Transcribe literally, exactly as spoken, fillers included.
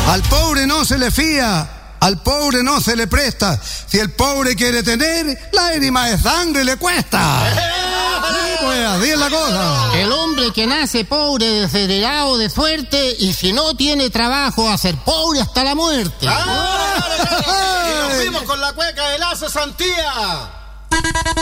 Al pobre no se le fía, al pobre no se le presta. Si el pobre quiere tener, lágrimas de sangre le cuesta. Sí, pues así es la cosa. El hombre que nace pobre, desheredado de suerte, y si no tiene trabajo, a ser pobre hasta la muerte. ¡Ah! Y nos fuimos con la cueca de la cesantía.